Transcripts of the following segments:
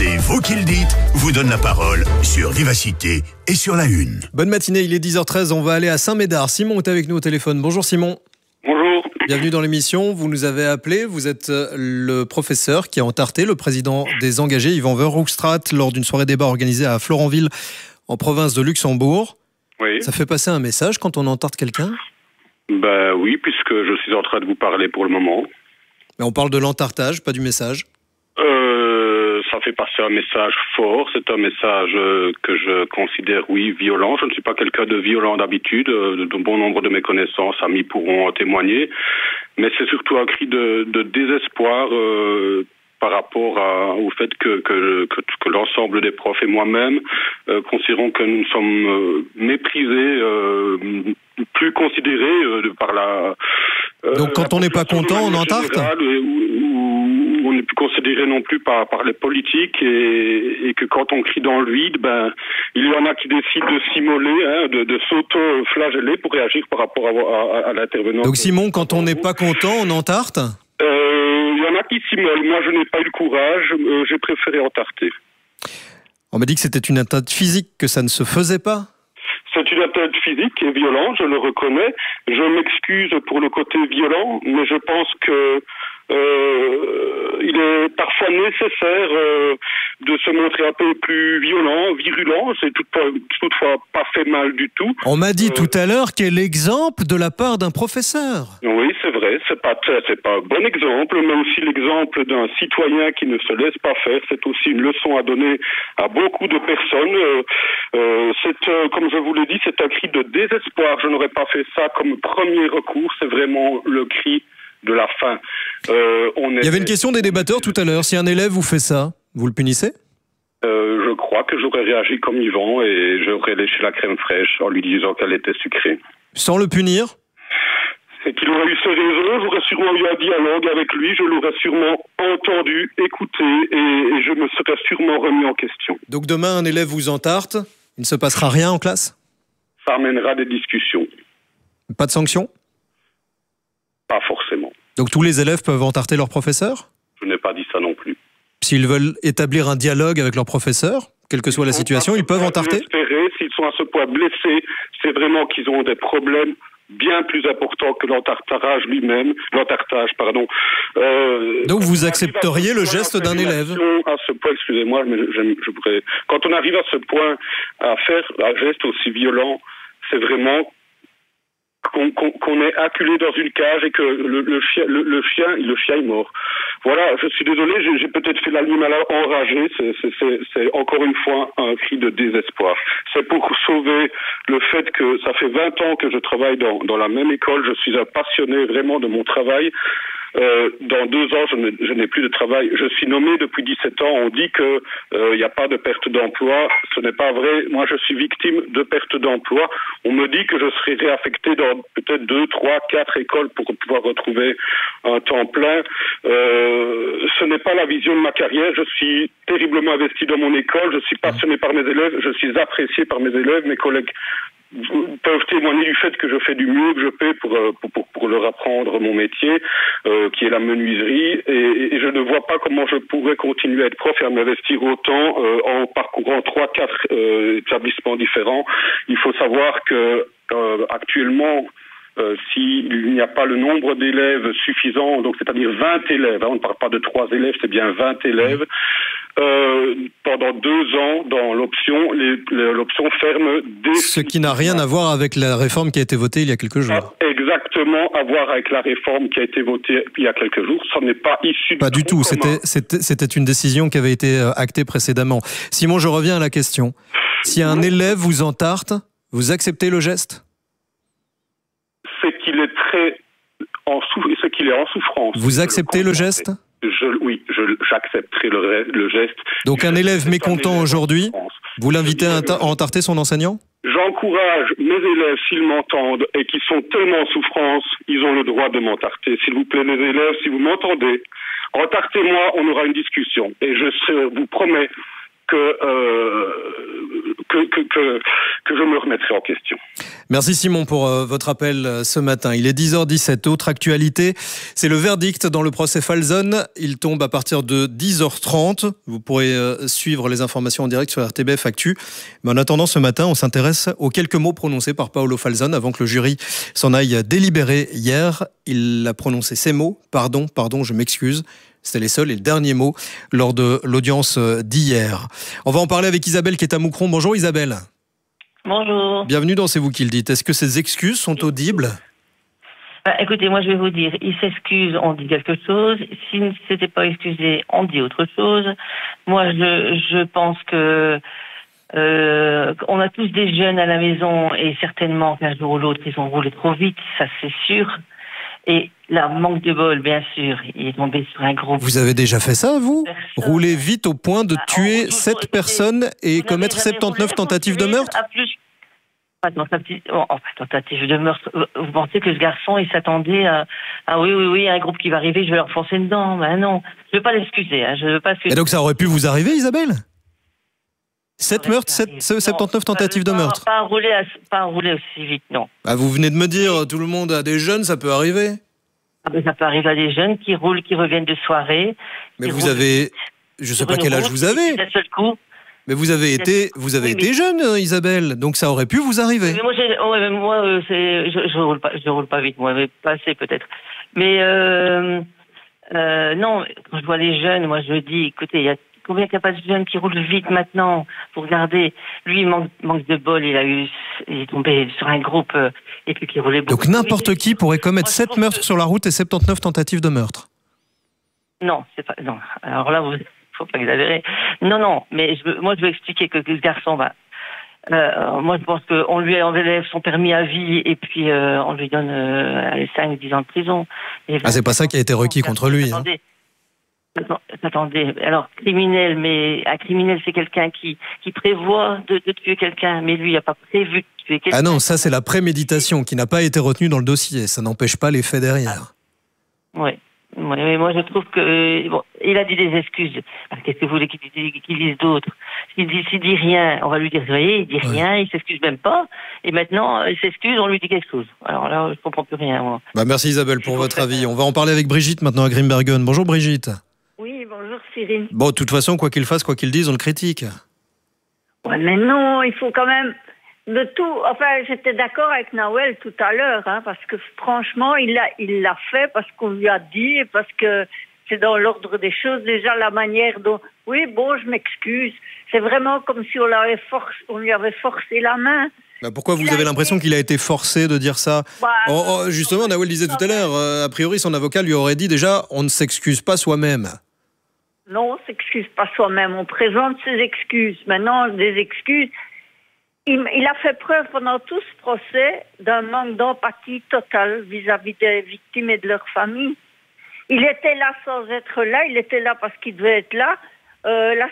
C'est vous qui le dites, vous donne la parole sur Vivacité et sur La Une. Bonne matinée, il est 10h13, on va aller à Saint-Médard. Simon est avec nous au téléphone. Bonjour Simon. Bonjour. Bienvenue dans l'émission, vous nous avez appelé, vous êtes le professeur qui a entarté le président des engagés, Yvan Verhoekstraat, lors d'une soirée débat organisée à Florenville, en province de Luxembourg. Oui. Ça fait passer un message quand on entarte quelqu'un ? Ben oui, puisque je suis en train de vous parler pour le moment. Mais on parle de l'entartage, pas du message. Ça fait passer un message fort, c'est un message que je considère, oui, violent. Je ne suis pas quelqu'un de violent d'habitude, de bon nombre de mes connaissances, amis pourront en témoigner. Mais c'est surtout un cri de désespoir par rapport au fait que l'ensemble des profs et moi-même considérons que nous sommes méprisés, plus considérés par la... Donc quand on n'est pas content, on entarte ? Où on n'est plus considéré non plus par les politiques et que quand on crie dans le vide, ben il y en a qui décident de s'immoler, de s'auto-flageller pour réagir par rapport à l'intervenant. Donc Simon, quand on n'est pas content, on entarte ? Il y en a qui s'immolent. Moi, je n'ai pas eu le courage. J'ai préféré entarter. On m'a dit que c'était une atteinte physique, que ça ne se faisait pas. C'est une atteinte physique et violente, je le reconnais. Je m'excuse pour le côté violent, mais je pense que il est parfois nécessaire de se montrer un peu plus violent, virulent. C'est toutefois pas fait mal du tout. On m'a dit tout à l'heure quel exemple de la part d'un professeur. Oui, c'est vrai. C'est pas un bon exemple, mais aussi l'exemple d'un citoyen qui ne se laisse pas faire. C'est aussi une leçon à donner à beaucoup de personnes. Comme je vous l'ai dit, c'est un cri de désespoir. Je n'aurais pas fait ça comme premier recours. C'est vraiment le cri de la fin. Il y avait une question des débatteurs tout à l'heure. Si un élève vous fait ça, vous le punissez ? Je crois que j'aurais réagi comme Yvan et j'aurais léché la crème fraîche en lui disant qu'elle était sucrée. Sans le punir ? C'est qu'il aurait eu ses raisons, j'aurais sûrement eu un dialogue avec lui, je l'aurais sûrement entendu, écouté et je me serais sûrement remis en question. Donc demain, un élève vous entarte, il ne se passera rien en classe ? Ça amènera des discussions. Pas de sanction ? Pas forcément. Donc tous les élèves peuvent entarter leur professeur ? Je n'ai pas dit ça non plus. S'ils veulent établir un dialogue avec leur professeur, quelle que soit la situation, ils peuvent entarter ? S'ils sont à ce point blessés, c'est vraiment qu'ils ont des problèmes bien plus importants que l'entartage lui-même. Donc vous accepteriez le geste d'un élève ? À ce point, excusez-moi, mais je voudrais... Quand on arrive à ce point à faire un geste aussi violent, c'est vraiment qu'on est acculé dans une cage et que le chien est mort. Voilà, je suis désolé, j'ai peut-être fait l'animal enragé, c'est encore une fois un cri de désespoir. C'est pour sauver le fait que ça fait 20 ans que je travaille dans la même école, je suis un passionné vraiment de mon travail. Dans 2 ans, je n'ai plus de travail. Je suis nommé depuis 17 ans. On dit que il n'y a pas de perte d'emploi. Ce n'est pas vrai. Moi, je suis victime de perte d'emploi. On me dit que je serai réaffecté dans peut-être 2, 3, 4 écoles pour pouvoir retrouver un temps plein. Ce n'est pas la vision de ma carrière. Je suis terriblement investi dans mon école. Je suis passionné par mes élèves. Je suis apprécié par mes élèves. Mes collègues peuvent témoigner du fait que je fais du mieux que je peux pour leur apprendre mon métier, qui est la menuiserie, et je ne vois pas comment je pourrais continuer à être prof et à m'investir autant en parcourant 3-4 établissements différents. Il faut savoir que actuellement, s'il n'y a pas le nombre d'élèves suffisant, donc c'est-à-dire 20 élèves, on ne parle pas de 3 élèves, c'est bien 20 élèves, pendant 2 ans, dans l'option, l'option ferme dès... Ce qui n'a rien à voir avec la réforme qui a été votée il y a quelques jours. Exactement, à voir avec la réforme qui a été votée il y a quelques jours. Ça n'est pas issu... Pas du tout, c'était une décision qui avait été actée précédemment. Simon, je reviens à la question. Si un élève vous entarte, vous acceptez le geste ? C'est qu'il est en souffrance. Vous acceptez le geste ? Oui, j'accepterai le geste. Donc un élève mécontent aujourd'hui, vous l'invitez à entarter son enseignant ? J'encourage mes élèves, s'ils m'entendent et qui sont tellement en souffrance, ils ont le droit de m'entarter. S'il vous plaît, mes élèves, si vous m'entendez, entartez-moi, on aura une discussion. Et je vous promets que que je me remettrai en question. Merci Simon pour votre appel ce matin. Il est 10h17. Autre actualité, c'est le verdict dans le procès Falzon. Il tombe à partir de 10h30. Vous pourrez suivre les informations en direct sur RTBF Actu. Mais en attendant, ce matin, on s'intéresse aux quelques mots prononcés par Paolo Falzon avant que le jury s'en aille délibérer hier. Il a prononcé ces mots. Pardon, je m'excuse. C'était les seuls et le dernier mot lors de l'audience d'hier. On va en parler avec Isabelle qui est à Moucron. Bonjour Isabelle. Bonjour. Bienvenue dans C'est vous qui le dites. Est-ce que ces excuses sont audibles ? Écoutez, moi je vais vous dire, il s'excuse, on dit quelque chose. S'il ne s'était pas excusé, on dit autre chose. Moi je pense que on a tous des jeunes à la maison et certainement qu'un jour ou l'autre ils ont roulé trop vite, ça c'est sûr. Et là, manque de bol, bien sûr, il est tombé sur un gros... Vous avez déjà fait ça, vous ? Rouler vite au point de tuer 7 personnes et commettre 79 tentatives de meurtre ? Tentative de meurtre. Vous pensez que ce garçon, il s'attendait à... Ah oui, un groupe qui va arriver, je vais leur foncer dedans. Ben non, je ne veux pas l'excuser. Je veux pas Et donc ça aurait pu vous arriver, Isabelle ? 7 meurtres, 79 tentatives de meurtre. Pas rouler aussi vite, non. Ah, vous venez de me dire, tout le monde a des jeunes, ça peut arriver. Ça peut arriver à des jeunes qui roulent, qui reviennent de soirée. Mais vous avez... Je ne sais pas quel âge vous avez. D'un seul coup. Mais vous avez été jeune, Isabelle, donc ça aurait pu vous arriver. Mais je roule pas vite, moi, mais pas assez peut-être. Mais non, quand je vois les jeunes, moi je dis, écoutez, il y a combien qu'il n'y a pas de jeunes qui roulent vite maintenant. Vous regardez, lui il manque de bol, il est tombé sur un groupe et puis qui roulait beaucoup. Donc n'importe qui pourrait commettre 7 meurtres sur la route et 79 tentatives de meurtre. Non, c'est pas non. Alors là, faut pas exagérer. Non, mais moi je veux expliquer que ce garçon va. Moi je pense qu'on lui enlève son permis à vie et puis on lui donne 5-10 ans de prison. C'est pas ça qui a été requis contre lui. Attendez, alors criminel, mais un criminel c'est quelqu'un qui prévoit de tuer quelqu'un, mais lui il n'a pas prévu de tuer quelqu'un. Ah non, ça c'est la préméditation qui n'a pas été retenue dans le dossier, ça n'empêche pas les faits derrière. Oui, mais moi je trouve que il a dit des excuses. Qu'est-ce que vous voulez qu'il dise d'autre ? S'il dit rien, on va lui dire, vous voyez, il dit rien, il s'excuse même pas, et maintenant il s'excuse, on lui dit quelque chose. Alors là, je comprends plus rien, moi. Merci Isabelle pour votre avis. On va en parler avec Brigitte maintenant à Grimbergen. Bonjour Brigitte. Oui, bonjour Cyril. Bon, de toute façon, quoi qu'il fasse, quoi qu'il dise, on le critique. Ouais, mais non, il faut quand même de tout. Enfin, j'étais d'accord avec Nawel tout à l'heure, parce que franchement, il l'a fait parce qu'on lui a dit, et parce que c'est dans l'ordre des choses. Déjà, la manière dont... Oui, bon, je m'excuse. C'est vraiment comme si on lui avait forcé la main. Pourquoi vous avez l'impression qu'il a été forcé de dire ça ? Justement, Nawel disait tout à l'heure, a priori, son avocat lui aurait dit déjà, on ne s'excuse pas soi-même. Non, on ne s'excuse pas soi-même. On présente ses excuses. Maintenant, des excuses... Il a fait preuve pendant tout ce procès d'un manque d'empathie totale vis-à-vis des victimes et de leurs familles. Il était là sans être là, il était là parce qu'il devait être là. Le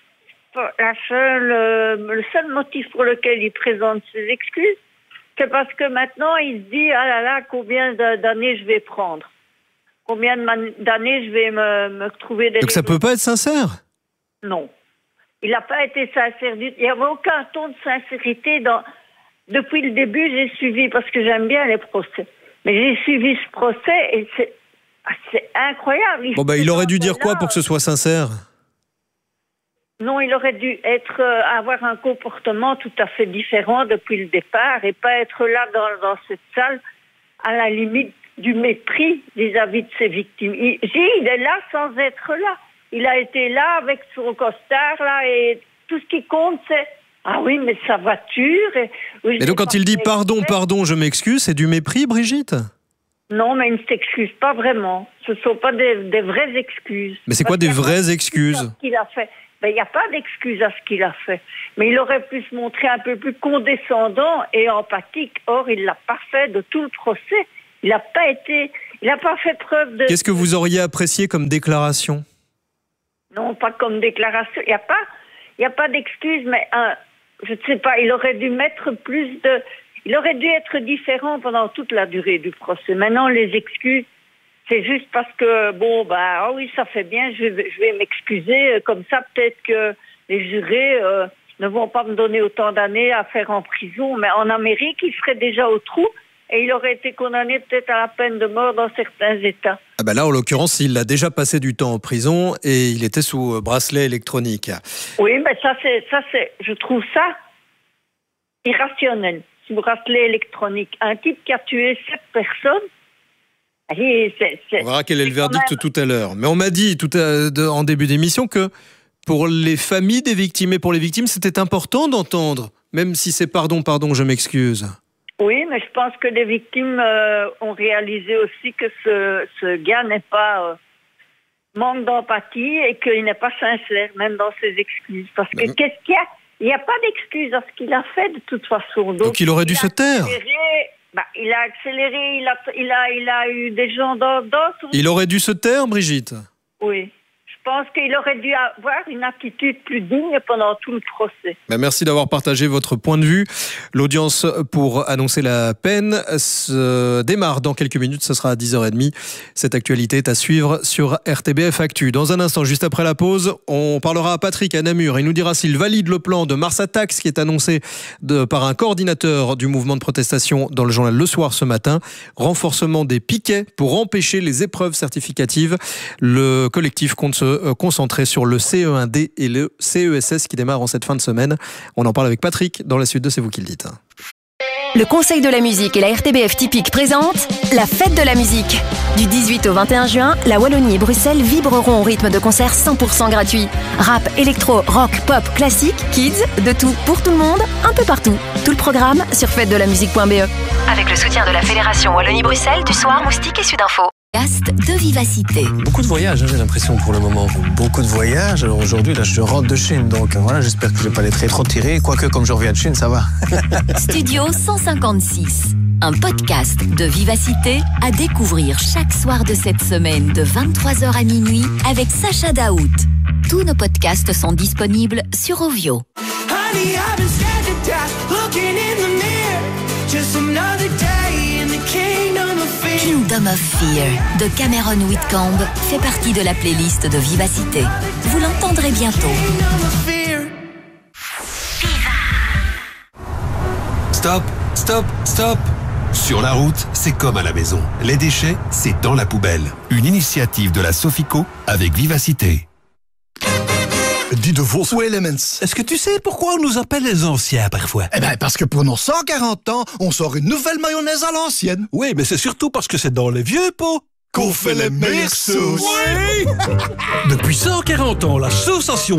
seul motif pour lequel il présente ses excuses, c'est parce que maintenant il se dit « Ah là là, combien d'années je vais prendre ? Combien d'années je vais me trouver... » Donc ça peut pas être sincère ? Non. Il n'a pas été sincère. Il n'y avait aucun ton de sincérité. Depuis le début, j'ai suivi, parce que j'aime bien les procès. Mais j'ai suivi ce procès et c'est incroyable. Il aurait dû dire quoi pour que ce soit sincère ? Non, il aurait dû avoir un comportement tout à fait différent depuis le départ et pas être là dans cette salle à la limite du mépris vis-à-vis de ses victimes. Il est là sans être là. Il a été là avec son costard là et tout ce qui compte c'est ah oui mais sa voiture. Et donc quand il dit pardon, je m'excuse, c'est du mépris, Brigitte ? Non, mais il ne s'excuse pas vraiment. Ce ne sont pas des vraies excuses. Mais c'est quoi des vraies excuses ? Il a fait. Il n'y a pas d'excuse à ce qu'il a fait. Mais il aurait pu se montrer un peu plus condescendant et empathique. Or, il ne l'a pas fait de tout le procès. Il n'a pas fait preuve de... Qu'est-ce que vous auriez apprécié comme déclaration ? Non, pas comme déclaration. Il n'y a pas d'excuse, mais je ne sais pas, il aurait dû mettre plus de... Il aurait dû être différent pendant toute la durée du procès. Maintenant, les excuses, c'est juste parce que, oui, ça fait bien, je vais m'excuser. Comme ça, peut-être que les jurés ne vont pas me donner autant d'années à faire en prison. Mais en Amérique, il serait déjà au trou et il aurait été condamné peut-être à la peine de mort dans certains États. Ah ben là, en l'occurrence, il a déjà passé du temps en prison et il était sous bracelet électronique. Oui, mais je trouve ça irrationnel. Ce bracelet électronique. Un type qui a tué 7 personnes. On verra quel est le verdict tout à l'heure. Mais on m'a dit en début d'émission que pour les familles des victimes et pour les victimes, c'était important d'entendre, même si c'est pardon, je m'excuse. Oui, mais je pense que les victimes ont réalisé aussi que ce gars n'est pas manque d'empathie et qu'il n'est pas sincère, même dans ses excuses. Parce que qu'est-ce qu'il y a ? Il n'y a pas d'excuse à ce qu'il a fait de toute façon. Donc il aurait dû se taire. Il a accéléré, il a eu des gens dans son... Il aurait dû se taire, Brigitte. Oui. Je pense qu'il aurait dû avoir une attitude plus digne pendant tout le procès. Merci d'avoir partagé votre point de vue. L'audience pour annoncer la peine se démarre dans quelques minutes. Ce sera à 10h30. Cette actualité est à suivre sur RTBF Actu. Dans un instant, juste après la pause, on parlera à Patrick à Namur. Il nous dira s'il valide le plan de Mars Attacks qui est annoncé par un coordinateur du mouvement de protestation dans le journal Le Soir ce matin. Renforcement des piquets pour empêcher les épreuves certificatives. Le collectif compte se concentrer sur le CE1D et le CESS qui démarrent en cette fin de semaine. On en parle avec Patrick dans la suite de C'est vous qui le dites. Le Conseil de la musique et la RTBF Typique présentent la fête de la musique. Du 18 au 21 juin, la Wallonie et Bruxelles vibreront au rythme de concerts 100% gratuits. Rap, électro, rock, pop, classique, kids, de tout pour tout le monde, un peu partout. Tout le programme sur fêtedelamusique.be. Avec le soutien de la Fédération Wallonie-Bruxelles, du Soir, Moustique et Sudinfo. De Vivacité. Beaucoup de voyages, j'ai l'impression pour le moment. Beaucoup de voyages. Alors aujourd'hui, là, je rentre de Chine, donc voilà, j'espère que je vais pas les trop tirés. Quoique, comme je reviens de Chine, ça va. Studio 156. Un podcast de Vivacité à découvrir chaque soir de cette semaine de 23h à minuit avec Sacha Daout. Tous nos podcasts sont disponibles sur Ovio. Kingdom of Fear de Cameron Whitcomb fait partie de la playlist de Vivacité. Vous l'entendrez bientôt. Stop, stop, stop. Sur la route, c'est comme à la maison. Les déchets, c'est dans la poubelle. Une initiative de la Sofico avec Vivacité. Dis de vos Elements. Est-ce que tu sais pourquoi on nous appelle les anciens parfois? Eh bien, parce que pour nos 140 ans, on sort une nouvelle mayonnaise à l'ancienne. Oui, mais c'est surtout parce que c'est dans les vieux pots qu'on fait les meilleures sauces. Oui. Depuis 140 ans, l'association